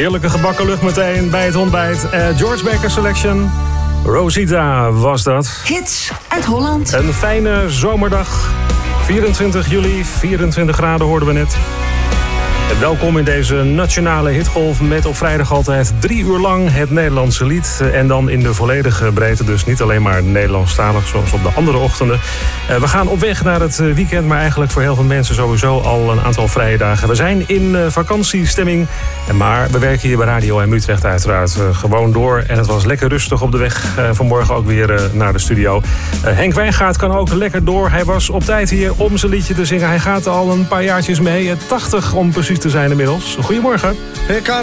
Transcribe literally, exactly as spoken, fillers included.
Heerlijke gebakken lucht meteen bij het ontbijt. Uh, George Baker Selection. Rosita was dat. Hits uit Holland. Een fijne zomerdag. vierentwintig juli, vierentwintig graden hoorden we net. Welkom in deze nationale hitgolf met op vrijdag altijd drie uur lang het Nederlandse lied. En dan in de volledige breedte, dus niet alleen maar Nederlandstalig zoals op de andere ochtenden. We gaan op weg naar het weekend, maar eigenlijk voor heel veel mensen sowieso al een aantal vrije dagen. We zijn in vakantiestemming, maar we werken hier bij Radio M Utrecht uiteraard gewoon door. En het was lekker rustig op de weg vanmorgen ook weer naar de studio. Henk Wijngaard kan ook lekker door. Hij was op tijd hier om zijn liedje te zingen. Hij gaat al een paar jaartjes mee, tachtig om precies te zijn inmiddels. Goedemorgen. Hey, Karel.